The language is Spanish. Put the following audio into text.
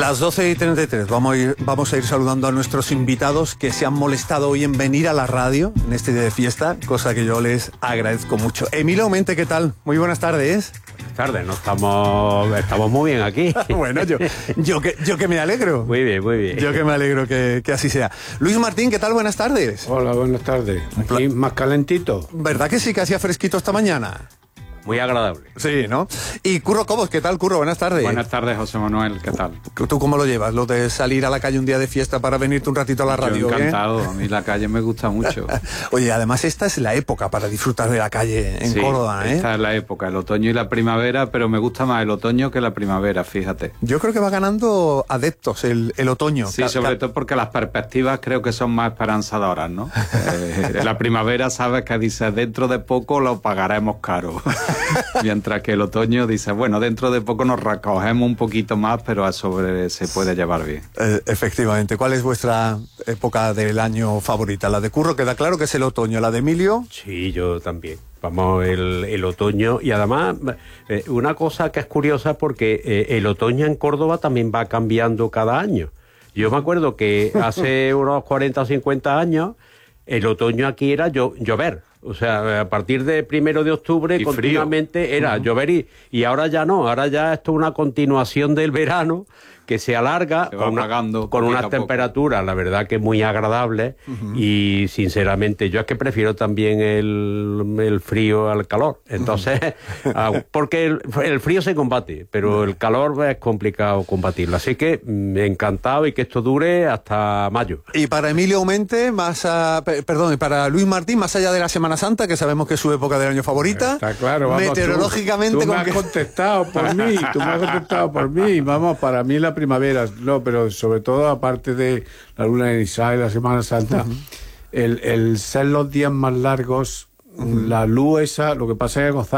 Las 12:33, vamos a ir saludando a nuestros invitados que se han molestado hoy en venir a la radio en este día de fiesta, cosa que yo les agradezco mucho. Emilio Aumente, ¿qué tal? Muy buenas tardes. Buenas tardes, estamos muy bien aquí. Bueno, yo que me alegro. Muy bien, muy bien. Yo que me alegro que así sea. Luis Martín, ¿qué tal? Buenas tardes. Hola, buenas tardes. Aquí más calentito. ¿Verdad que sí que hacía fresquito esta mañana? Muy agradable. Sí, ¿no? Y Curro Cobos, ¿qué tal, Curro? Buenas tardes. Buenas tardes, José Manuel, ¿qué tal? ¿Tú cómo lo llevas? Lo de salir a la calle un día de fiesta para venirte un ratito a la radio. Yo encantado, a mí la calle me gusta mucho. Oye, además esta es la época para disfrutar de la calle en Córdoba, ¿eh? Esta es la época, el otoño y la primavera, pero me gusta más el otoño que la primavera, fíjate. Yo creo que va ganando adeptos el otoño. Sí, sobre todo porque las perspectivas creo que son más esperanzadoras, ¿no? La primavera sabes que dice, dentro de poco lo pagaremos caro. Mientras que el otoño dice, bueno, dentro de poco nos recogemos un poquito más, pero se puede llevar bien. Efectivamente. ¿Cuál es vuestra época del año favorita? La de Curro, queda claro que es el otoño. ¿La de Emilio? Sí, yo también. Vamos, el otoño. Y además, una cosa que es curiosa porque el otoño en Córdoba también va cambiando cada año. Yo me acuerdo que hace unos 40 o 50 años, el otoño aquí era llover. O sea, a partir de 1 de octubre y continuamente frío. Era llover y ahora ya no, ahora ya esto es una continuación del verano que se alarga con unas temperaturas, la verdad que muy agradables y sinceramente yo es que prefiero también el frío al calor. Entonces, porque el frío se combate, pero el calor es complicado combatirlo. Así que encantado y que esto dure hasta mayo. Y para Emilio Aumente, y para Luis Martín, más allá de la Semana Santa, que sabemos que es su época del año favorita. Está claro, vamos, meteorológicamente... Tú me has contestado por mí, vamos, para mí la primavera, no, pero sobre todo aparte de la luna de Isá y la Semana Santa, el ser los días más largos, la luz esa, lo que pasa es que gozar